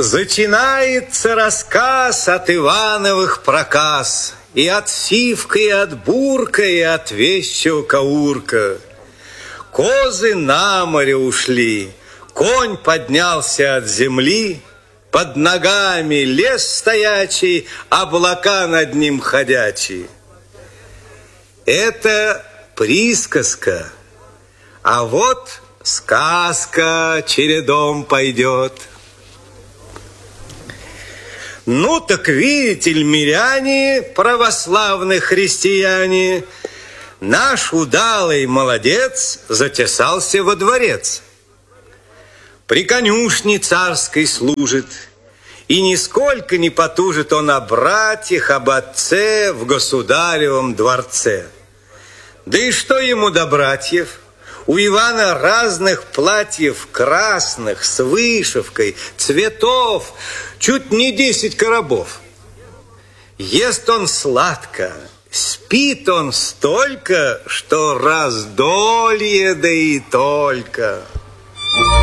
Зачинается рассказ от Ивановых проказ, и от Сивка, и от Бурка, и от вещего Каурка. Козы на море ушли, конь поднялся от земли, под ногами лес стоячий, облака над ним ходячие. Это присказка, а вот сказка чередом пойдет. Ну, так видите ли, миряне, православные христиане, наш удалый молодец затесался во дворец. При конюшне царской служит, и нисколько не потужит он о братьях, об отце в государевом дворце. Да и что ему до братьев? У Ивана разных платьев красных, с вышивкой, цветов, чуть не 10 коробов. Ест он сладко, спит он столько, что раздолье, да и только.